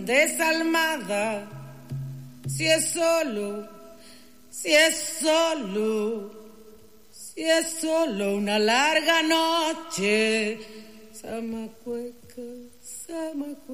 desalmada, si es solo una larga noche, Zamacueca, Zamacueca.